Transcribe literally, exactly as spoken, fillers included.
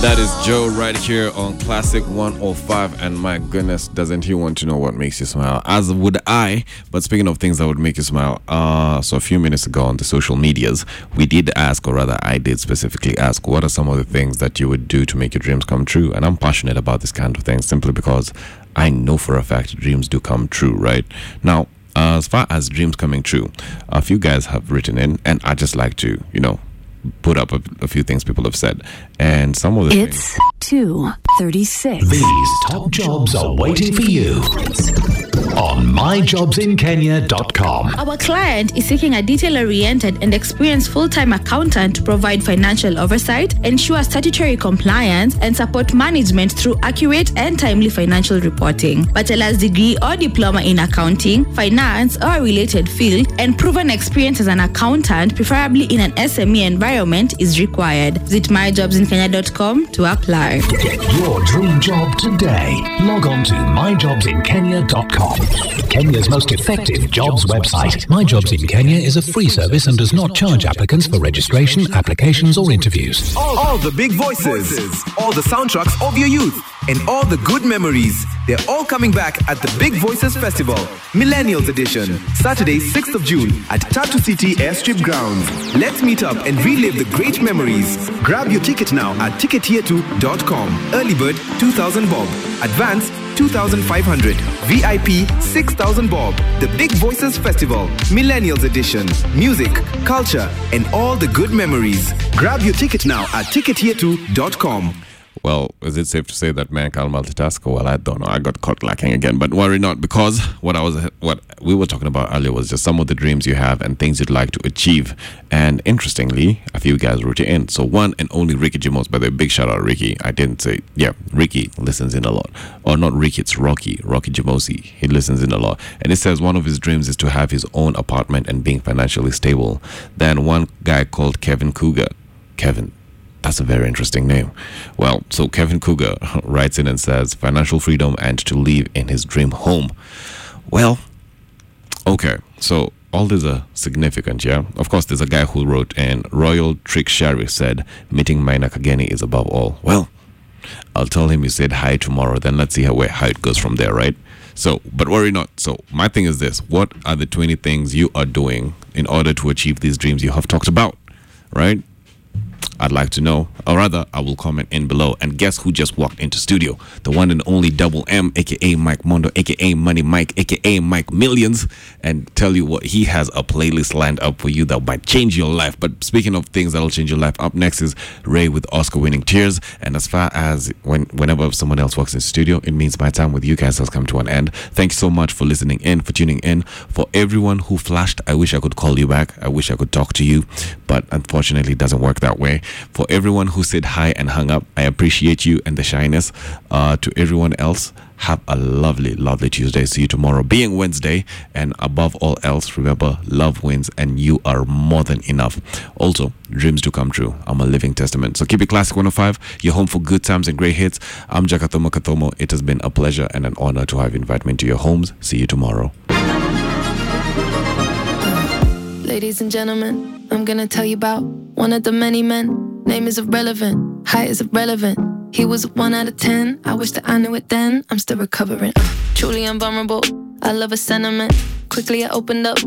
That is Joe right here on Classic one oh five, and my goodness, doesn't he want to know what makes you smile? As would I. But speaking of things that would make you smile, uh, so a few minutes ago on the social medias, we did ask, or rather I did specifically ask, what are some of the things that you would do to make your dreams come true? And I'm passionate about this kind of thing simply because I know for a fact dreams do come true, right? Now, uh, as far as dreams coming true, a few guys have written in, and I just like to, you know, put up a, a few things people have said, and some of the it's things. two thirty-six. These top jobs are waiting for you on my jobs in kenya dot com. Our client is seeking a detail-oriented and experienced full-time accountant to provide financial oversight, ensure statutory compliance, and support management through accurate and timely financial reporting. Bachelor's degree or diploma in accounting, finance, or a related field, and proven experience as an accountant, preferably in an S M E environment, is required. Visit my jobs in kenya dot com to apply. Get your dream job today. Log on to my jobs in kenya dot com. Kenya's most effective jobs website. My Jobs in Kenya is a free service and does not charge applicants for registration, applications, or interviews. All, all the big voices, all the soundtracks of your youth, and all the good memories. They're all coming back at the Big Voices Festival, Millennials Edition, Saturday, sixth of June at Tatu City Airstrip Grounds. Let's meet up and relive the great memories. Grab your ticket now at ticket tier two dot com. Early bird, two thousand bob. Advance, two thousand five hundred. V I P, six thousand bob. The Big Voices Festival, Millennials Edition. Music, culture, and all the good memories. Grab your ticket now at ticket tier two dot com. Well, is it safe to say that man can't multitask? Well, I don't know. I got caught lacking again, but worry not, because what I was, what we were talking about earlier was just some of the dreams you have and things you'd like to achieve. And interestingly, a few guys wrote it in. So one and only Ricky Jimos, by the way, big shout out Ricky. I didn't say, yeah, Ricky listens in a lot, or not Ricky, it's Rocky, Rocky Jimosi. He listens in a lot, and it says one of his dreams is to have his own apartment and being financially stable. Then one guy called Kevin Cougar, Kevin. That's a very interesting name. Well, so Kevin Cougar writes in and says financial freedom and to live in his dream home. Well, okay, so all these are significant, yeah? Of course, there's a guy who wrote in, Royal Trick Sherry said, meeting Maina Kageni is above all. Well, I'll tell him you said hi tomorrow, then let's see how, where, how it goes from there, right? So, but worry not. So my thing is this, what are the twenty things you are doing in order to achieve these dreams you have talked about, right? I'd like to know, or rather, I will comment in below. And guess who just walked into studio? The one and only Double M, aka Mike Mondo, aka Money Mike, aka Mike Millions, and tell you what, he has a playlist lined up for you that might change your life. But speaking of things that'll change your life, up next is Ray with Oscar-winning Tears. And as far as when whenever someone else walks in studio, it means my time with you guys has come to an end. Thank you so much for listening in, for tuning in. For everyone who flashed, I wish I could call you back. I wish I could talk to you, but unfortunately, it doesn't work that way. For everyone who said hi and hung up, I appreciate you and the shyness. Uh, to everyone else, have a lovely, lovely Tuesday. See you tomorrow, being Wednesday. And above all else, remember, love wins and you are more than enough. Also, dreams do come true. I'm a living testament. So keep it Classic one oh five, your home for good times and great hits. I'm Jakathomo Kathomo. It has been a pleasure and an honor to have invited me into your homes. See you tomorrow. Ladies and gentlemen, I'm gonna tell you about one of the many men. Name is irrelevant, height is irrelevant. He was a one out of ten, I wish that I knew it then. I'm still recovering, truly invulnerable. I love a sentiment, quickly I opened up.